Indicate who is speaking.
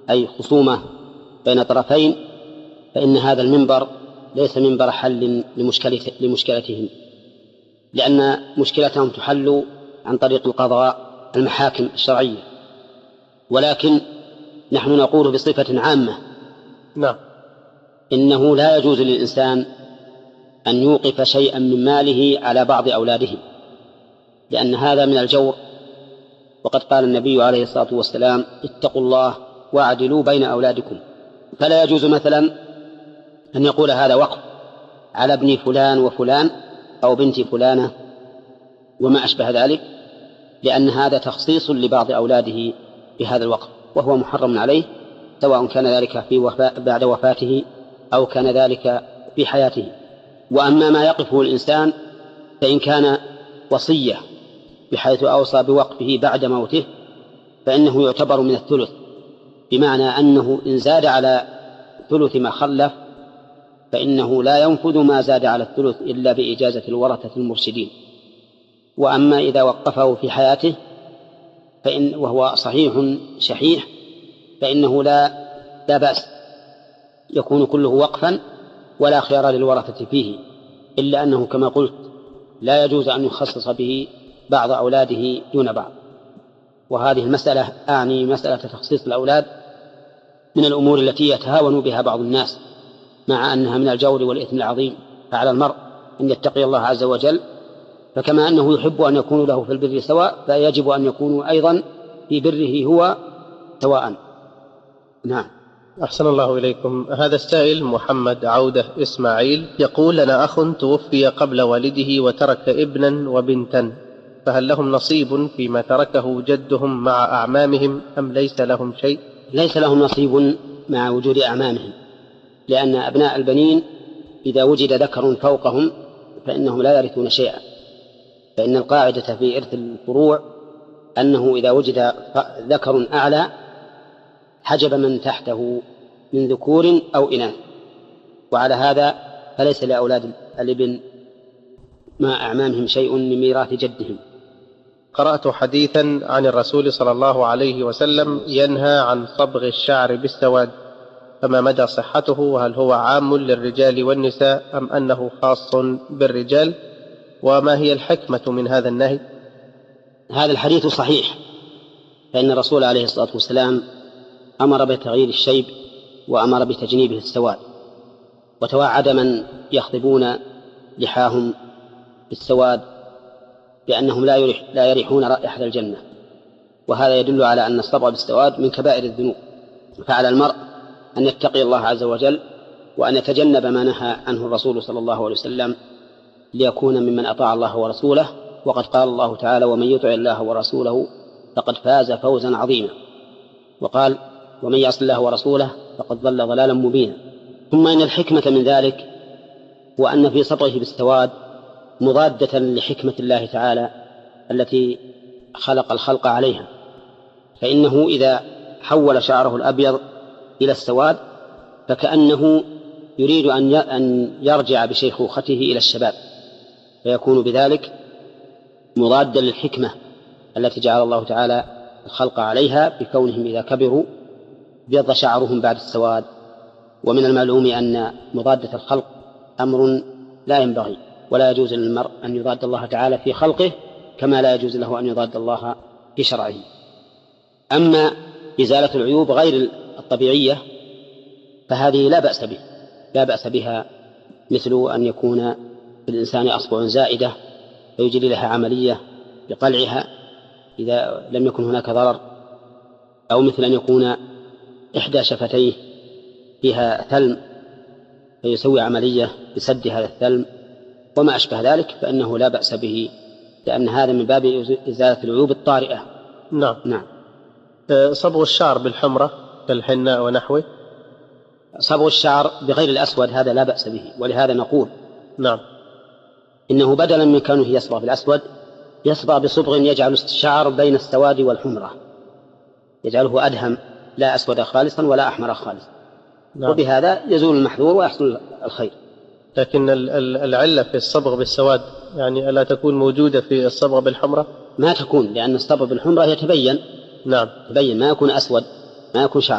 Speaker 1: أي خصومة بين طرفين، فإن هذا المنبر ليس منبر حل لمشكلتهم، لأن مشكلتهم تحل عن طريق القضاء المحاكم الشرعية، ولكن نحن نقول بصفة عامة
Speaker 2: نعم،
Speaker 1: إنه لا يجوز للإنسان أن يوقف شيئا من ماله على بعض أولاده، لأن هذا من الجور، وقد قال النبي عليه الصلاة والسلام: اتقوا الله واعدلوا بين أولادكم. فلا يجوز مثلا أن يقول هذا وقف على ابن فلان وفلان أو بنت فلانة وما أشبه ذلك، لأن هذا تخصيص لبعض أولاده بهذا الوقف، وهو محرم عليه، سواء كان ذلك بعد وفاته أو كان ذلك في حياته. وأما ما يقفه الإنسان فإن كان وصية بحيث أوصى بوقفه بعد موته فإنه يعتبر من الثلث، بمعنى أنه إن زاد على ثلث ما خلف فإنه لا ينفذ ما زاد على الثلث إلا بإجازة الورثة المرشدين. وأما إذا وقفه في حياته وهو صحيح شحيح فإنه لا بأس، يكون كله وقفا ولا خيار للورثة فيه، إلا أنه كما قلت لا يجوز أن يخصص به بعض أولاده دون بعض. وهذه المسألة أعني مسألة تخصيص الأولاد من الأمور التي يتهاون بها بعض الناس، مع أنها من الجور والإثم العظيم. فعلى المرء أن يتقي الله عز وجل، فكما أنه يحب أن يكون له في البر سواء فيجب أن يكونوا أيضا في بره هو سواء. نعم.
Speaker 2: أحسن الله إليكم. هذا السائل محمد عودة إسماعيل يقول: لنا أخ توفي قبل والده وترك ابنا وبنتا، فهل لهم نصيب فيما تركه جدهم مع أعمامهم أم ليس لهم شيء؟
Speaker 1: ليس لهم نصيب مع وجود أعمامهم، لأن أبناء البنين إذا وجد ذكر فوقهم فإنهم لا يرثون شيئا، فإن القاعدة في إرث الفروع أنه إذا وجد ذكر أعلى حجب من تحته من ذكور أو إناث، وعلى هذا فليس لأولاد الابن مع أعمامهم شيء من ميراث جدهم.
Speaker 2: قرأت حديثا عن الرسول صلى الله عليه وسلم ينهى عن صبغ الشعر بالسواد، فما مدى صحته؟ وهل هو عام للرجال والنساء أم أنه خاص بالرجال؟ وما هي الحكمة من هذا النهي؟
Speaker 1: هذا الحديث صحيح، فإن الرسول عليه الصلاة والسلام أمر بتغيير الشيب وأمر بتجنيبه السواد، وتوعد من يخضبون لحاهم بالسواد بأنهم لا يريحون رائحة الجنة، وهذا يدل على أن الصبغ بالسواد من كبائر الذنوب. فعلى المرء أن يتقي الله عز وجل وأن يتجنب ما نهى عنه الرسول صلى الله عليه وسلم ليكون ممن أطاع الله ورسوله، وقد قال الله تعالى: ومن يطع الله ورسوله فقد فاز فوزا عظيما، وقال: ومن يعص الله ورسوله فقد ضل ضلالا مبينا. ثم إن الحكمة من ذلك هو أن في صبغه بالسواد مضادة لحكمة الله تعالى التي خلق الخلق عليها، فإنه إذا حول شعره الأبيض إلى السواد فكأنه يريد أن يرجع بشيخوخته إلى الشباب، فيكون بذلك مضادا للحكمة التي جعل الله تعالى الخلق عليها بكونهم إذا كبروا بيض شعرهم بعد السواد. ومن المعلوم أن مضادة الخلق أمر لا ينبغي، ولا يجوز للمرء أن يضاد الله تعالى في خلقه كما لا يجوز له أن يضاد الله في شرعه. أما إزالة العيوب غير الطبيعية فهذه لا بأس بها، مثل أن يكون في الإنسان أصبع زائدة فيجري لها عملية بقلعها إذا لم يكن هناك ضرر، أو مثل أن يكون إحدى شفتيه فيها ثلم فيسوي عملية بسد هذا الثلم وما أشبه ذلك، فإنه لا بأس به، لأن هذا من باب إزالة العيوب الطارئة.
Speaker 2: نعم. صبغ الشعر بالحمرة كالحناء ونحوه؟
Speaker 1: صبغ الشعر بغير الأسود هذا لا بأس به، ولهذا نقول
Speaker 2: نعم
Speaker 1: إنه بدلا من كونه يصبغ بالأسود يصبغ بصبغ يجعل الشعر بين السواد والحمرة، يجعله أدهم، لا أسود خالصا ولا أحمر خالصا. نعم. وبهذا يزول المحذور ويحصل الخير.
Speaker 2: لكن العلة في الصبغ بالسواد يعني ألا تكون موجودة في الصبغ بالحمرة؟
Speaker 1: ما تكون، لأن الصبغ بالحمرة يتبين.
Speaker 2: نعم.
Speaker 1: تبين، ما يكون أسود، ما يكون شعر